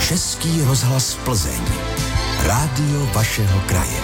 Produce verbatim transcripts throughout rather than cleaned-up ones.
Český rozhlas Plzeň. Rádio vašeho kraje.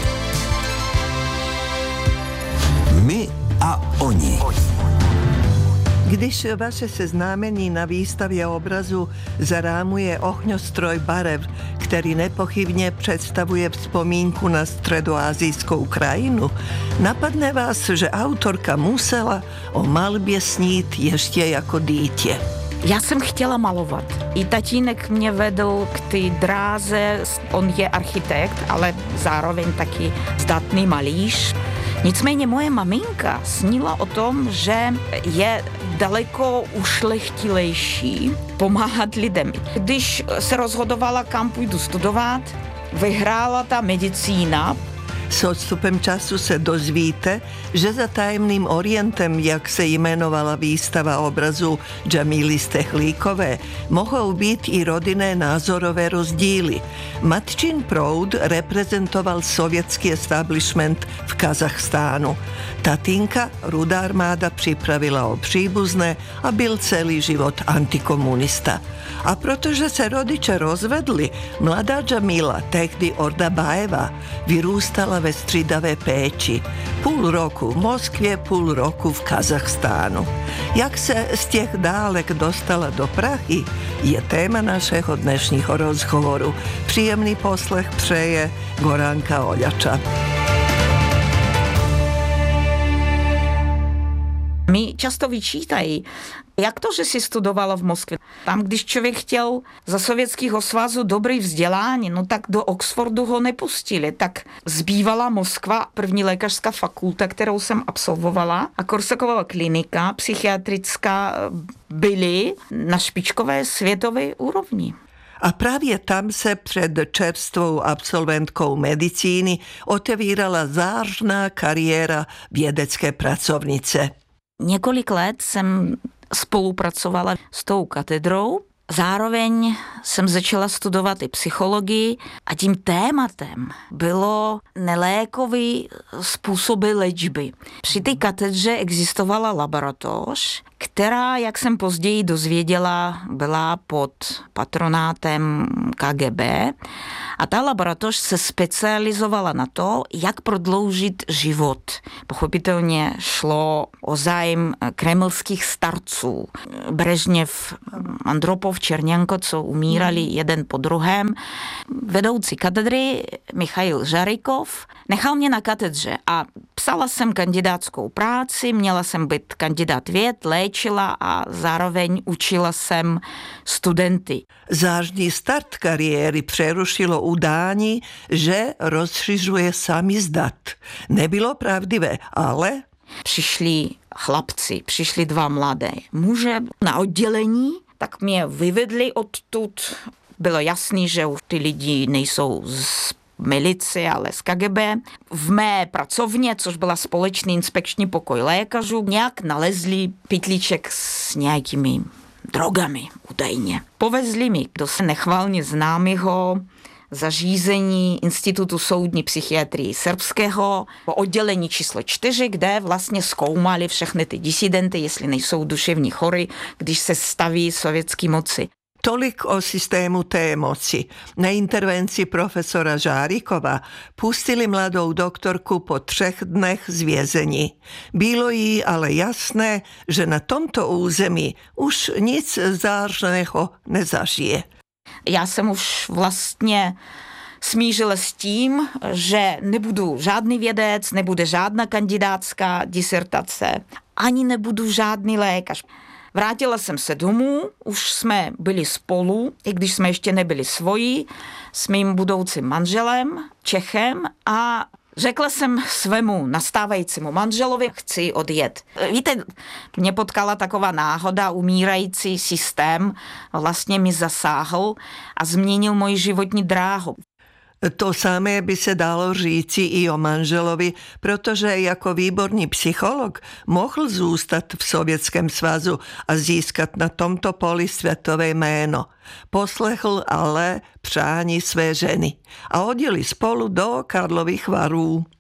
My a oni. Když vaše seznámení na výstavě obrazu zarámuje ohňostroj barev, který nepochybně představuje vzpomínku na středoasijskou krajinu, napadne vás, že autorka musela o malbě snít ještě jako dítě. Já jsem chtěla malovat. I tatínek mě vedl k té dráze, on je architekt, ale zároveň taky zdatný malíř. Nicméně moje maminka snila o tom, že je daleko ušlechtilejší pomáhat lidem. Když se rozhodovala, kam půjdu studovat, vyhrála ta medicína. S odstupem času se dozvíte, že za tajemným orientem, jak se jmenovala výstava obrazu Džamíly Stechlíkové, mohou být i rodinné názorové rozdíly. Matčin proud reprezentoval sovětský establishment v Kazachstánu. Tatínka Rudá armáda připravila o příbuzné a byl celý život antikomunista. A protože se rodiče rozvedli, mladá Džamíla, tehdy Ordabajeva, vyrůstala ve střídavé péči. Půl roku v Moskvě, půl roku v Kazachstánu. Jak se z těch dálek dostala do Prahy, je téma našeho dnešního rozhovoru. Příjemný poslech přeje Goranka Oljača. Mi často vyčítají, jak to, že si studovala v Moskvě. Tam, když člověk chtěl za Sovětského svazu dobrý vzdělání, no tak do Oxfordu ho nepustili. Tak zbývala Moskva, první lékařská fakulta, kterou jsem absolvovala, a Korsaková klinika psychiatrická byly na špičkové světové úrovni. A právě tam se před čerstvou absolventkou medicíny otevírala zářná kariéra vědecké pracovnice. Několik let jsem spolupracovala s tou katedrou, zároveň jsem začala studovat i psychologii a tím tématem bylo nelékové způsoby léčby. Při té katedře existovala laboratoř, která, jak jsem později dozvěděla, byla pod patronátem K G B, a ta laboratoř se specializovala na to, jak prodloužit život. Pochopitelně šlo o zájem kremlských starců. Brežněv, Andropov, Černěnko, co umírali jeden po druhém. Vedoucí katedry Michail Žarikov nechal mě na katedře a psala jsem kandidátskou práci, měla jsem být kandidát věd, léčila a zároveň učila jsem studenty. Zářný start kariéry přerušilo udání, že rozšiřuje samizdat. Nebylo pravdivé, ale... Přišli chlapci, přišli dva mladé muže na oddělení, tak mě vyvedli odtud. Bylo jasný, že už ty lidi nejsou z milici, ale z K G B. V mé pracovně, což byla společný inspekční pokoj lékařů, nějak nalezli pytlíček s nějakými drogami údajně. Povezli mi do se nechvalně známého zařízení Institutu soudní psychiatrie srbského po oddělení číslo čtyři, kde vlastně zkoumali všechny ty disidenty, jestli nejsou duševní chory, když se staví sovětský moci. Tolik o systému té moci. Na intervenci profesora Žárikova pustili mladou doktorku po třech dnech z vězení. Bylo jí ale jasné, že na tomto území už nic zářného nezažije. Já jsem už vlastně smířila s tím, že nebudu žádný vědec, nebude žádná kandidátská disertace, ani nebudu žádný lékař. Vrátila jsem se domů, už jsme byli spolu, i když jsme ještě nebyli svoji, s mým budoucím manželem, Čechem, a řekla jsem svému nastávajícímu manželovi, chci odjet. Víte, mě potkala taková náhoda, umírající systém vlastně mi zasáhl a změnil moji životní dráhu. To samé by se dalo říci i o manželovi, protože jako výborný psycholog mohl zůstat v Sovětském svazu a získat na tomto poli světové jméno. Poslechl ale přání své ženy a odjeli spolu do Karlových Varů.